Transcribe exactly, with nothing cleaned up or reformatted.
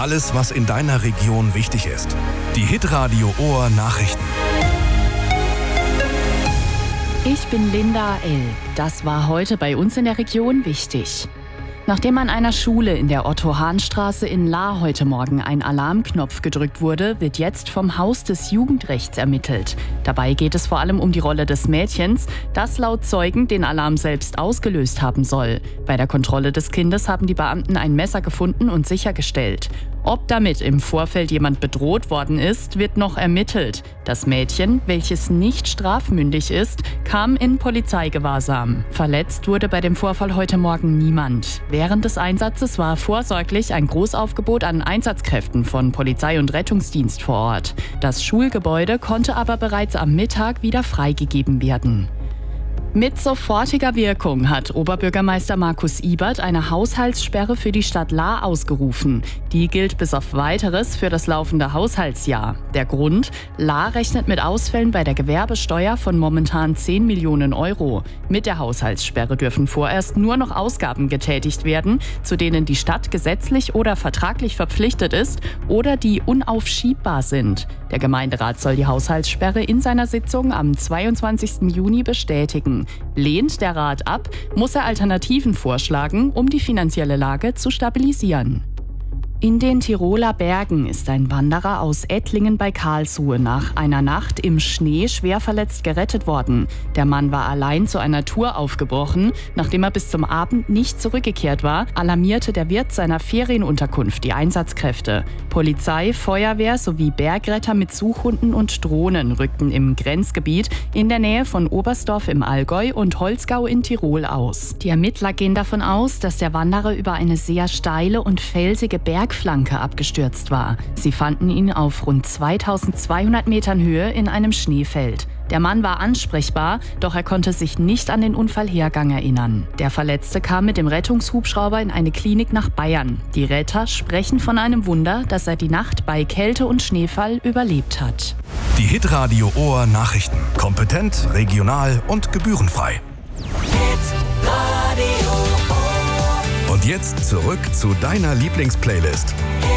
Alles, was in deiner Region wichtig ist. Die Hitradio Ohr Nachrichten. Ich bin Linda L. Das war heute bei uns in der Region wichtig. Nachdem an einer Schule in der Otto-Hahn-Straße in Lahr heute Morgen ein Alarmknopf gedrückt wurde, wird jetzt vom Haus des Jugendrechts ermittelt. Dabei geht es vor allem um die Rolle des Mädchens, das laut Zeugen den Alarm selbst ausgelöst haben soll. Bei der Kontrolle des Kindes haben die Beamten ein Messer gefunden und sichergestellt. Ob damit im Vorfeld jemand bedroht worden ist, wird noch ermittelt. Das Mädchen, welches nicht strafmündig ist, kam in Polizeigewahrsam. Verletzt wurde bei dem Vorfall heute Morgen niemand. Während des Einsatzes war vorsorglich ein Großaufgebot an Einsatzkräften von Polizei und Rettungsdienst vor Ort. Das Schulgebäude konnte aber bereits am Mittag wieder freigegeben werden. Mit sofortiger Wirkung hat Oberbürgermeister Markus Ibert eine Haushaltssperre für die Stadt Lahr ausgerufen. Die gilt bis auf Weiteres für das laufende Haushaltsjahr. Der Grund? Lahr rechnet mit Ausfällen bei der Gewerbesteuer von momentan zehn Millionen Euro. Mit der Haushaltssperre dürfen vorerst nur noch Ausgaben getätigt werden, zu denen die Stadt gesetzlich oder vertraglich verpflichtet ist oder die unaufschiebbar sind. Der Gemeinderat soll die Haushaltssperre in seiner Sitzung am zweiundzwanzigsten Juni bestätigen. Lehnt der Rat ab, muss er Alternativen vorschlagen, um die finanzielle Lage zu stabilisieren. In den Tiroler Bergen ist ein Wanderer aus Ettlingen bei Karlsruhe nach einer Nacht im Schnee schwer verletzt gerettet worden. Der Mann war allein zu einer Tour aufgebrochen. Nachdem er bis zum Abend nicht zurückgekehrt war, alarmierte der Wirt seiner Ferienunterkunft die Einsatzkräfte. Polizei, Feuerwehr sowie Bergretter mit Suchhunden und Drohnen rückten im Grenzgebiet in der Nähe von Oberstdorf im Allgäu und Holzgau in Tirol aus. Die Ermittler gehen davon aus, dass der Wanderer über eine sehr steile und felsige Berg Flanke abgestürzt war. Sie fanden ihn auf rund zweitausendzweihundert Metern Höhe in einem Schneefeld. Der Mann war ansprechbar, doch er konnte sich nicht an den Unfallhergang erinnern. Der Verletzte kam mit dem Rettungshubschrauber in eine Klinik nach Bayern. Die Retter sprechen von einem Wunder, dass er die Nacht bei Kälte und Schneefall überlebt hat. Die Hitradio Ohr Nachrichten. Kompetent, regional und gebührenfrei. Und jetzt zurück zu deiner Lieblingsplaylist.